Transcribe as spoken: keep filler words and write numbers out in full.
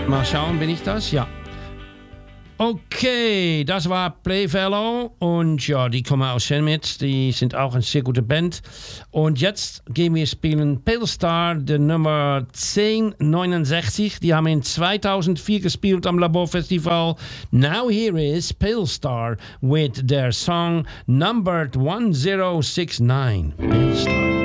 Mal schauen, bin ich das? Ja. Okay, das war Playfellow und ja, die kommen aus Chemnitz, die sind auch eine sehr gute Band. Und jetzt gehen wir spielen Pale Star, die Nummer zehn neunundsechzig. Die haben in zweitausendvier gespielt am Laborfestival. Now here is Pale Star with their song numbered one zero six nine. Pale Star.